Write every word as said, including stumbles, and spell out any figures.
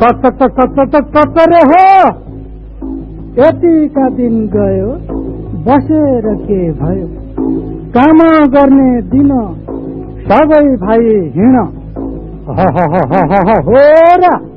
रे हो। यतिका दिन गयो बसेर के भयो, काम गर्ने दिन सबै भाइ हिँड। हो र